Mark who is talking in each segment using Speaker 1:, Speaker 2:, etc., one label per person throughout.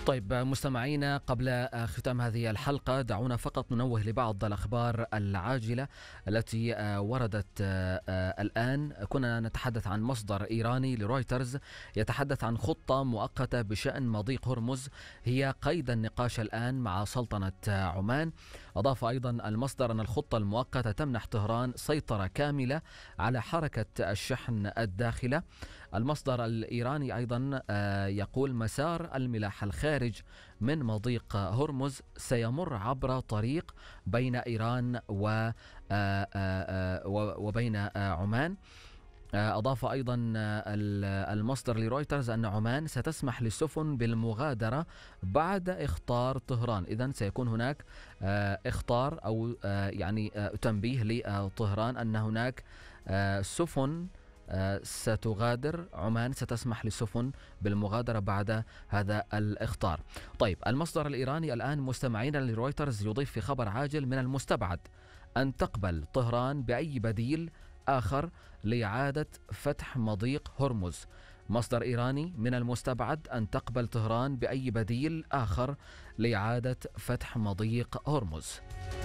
Speaker 1: طيب مستمعينا، قبل ختام هذه الحلقة دعونا فقط ننوه لبعض الأخبار العاجلة التي وردت الآن. كنا نتحدث عن مصدر إيراني لرويترز يتحدث عن خطة مؤقتة بشأن مضيق هرمز هي قيد النقاش الآن مع سلطنة عمان. أضاف أيضا المصدر أن الخطة المؤقتة تمنح طهران سيطرة كاملة على حركة الشحن الداخلة. المصدر الإيراني أيضا يقول مسار الملاحة الخارج من مضيق هرمز سيمر عبر طريق بين إيران وبين عمان. أضاف أيضا المصدر لرويترز أن عمان ستسمح للسفن بالمغادرة بعد إخطار طهران. إذن سيكون هناك إخطار أو تنبيه لطهران أن هناك سفن ستغادر. عمان ستسمح للسفن بالمغادرة بعد هذا الإخطار. طيب، المصدر الإيراني الآن مستمعين لرويترز يضيف في خبر عاجل: من المستبعد أن تقبل طهران بأي بديل آخر لإعادة فتح مضيق هرمز. مصدر إيراني: من المستبعد أن تقبل طهران بأي بديل آخر لإعادة فتح مضيق هرمز.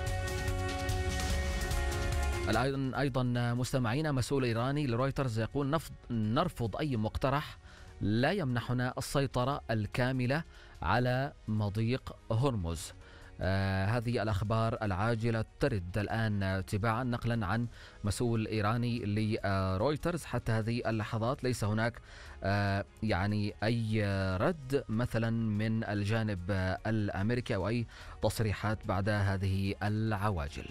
Speaker 1: أيضا مستمعين، مسؤول إيراني لرويترز يقول: نرفض أي مقترح لا يمنحنا السيطرة الكاملة على مضيق هرمز. هذه الأخبار العاجلة ترد الآن تباعا نقلا عن مسؤول إيراني لرويترز. حتى هذه اللحظات ليس هناك أي رد مثلا من الجانب الأمريكي أو أي تصريحات بعد هذه العواجل.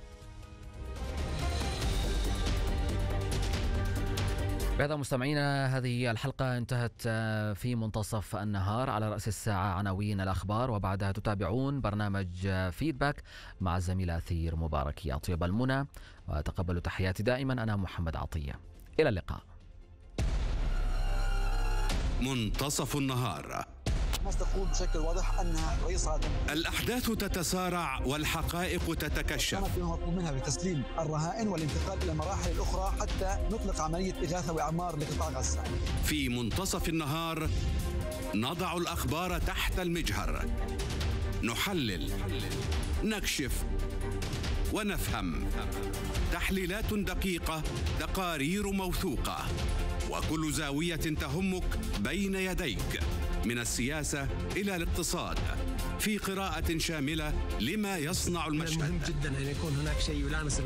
Speaker 1: بهذا مستمعينا، هذه الحلقة انتهت في منتصف النهار. على رأس الساعة عناوين الأخبار، وبعدها تتابعون برنامج فيدباك مع الزميلة أثير مبارك. يا طيب المنى، وتقبلوا تحياتي دائما. أنا محمد عطية، إلى اللقاء.
Speaker 2: منتصف النهار.
Speaker 3: حماس تقول بشكل واضح أنها رئيس عادل.
Speaker 2: الأحداث تتسارع والحقائق تتكشف.
Speaker 3: كانت مطلوب منها بتسليم الرهائن والانتقال إلى المراحل الأخرى حتى نطلق عملية إغاثة وإعمار لقطاع غزة.
Speaker 2: في منتصف النهار نضع الأخبار تحت المجهر، نحلل، نكشف ونفهم. تحليلات دقيقة، تقارير موثوقة، وكل زاوية تهمك بين يديك، من السياسة إلى الاقتصاد، في قراءة شاملة لما يصنع المشهد.
Speaker 4: مهم جدا أن يكون هناك شيء يلامس